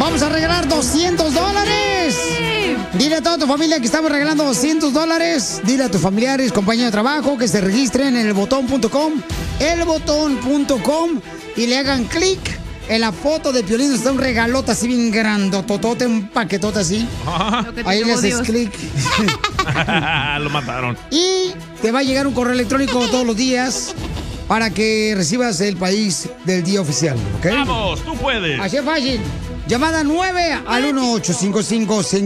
Vamos a regalar $200. Dile a toda tu familia que estamos regalando $200. Dile a tus familiares, compañeros de trabajo que se registren en elbotón.com, elbotón.com, y le hagan clic en la foto de Piolín. Está un regalota así bien grandototote, un paquetote así. Ahí le haces clic. Lo mataron. Y te va a llegar un correo electrónico todos los días para que recibas el país del día oficial, ¿ok? ¡Vamos! ¡Tú puedes! Así es fácil. Llamada 9 al 1-855-5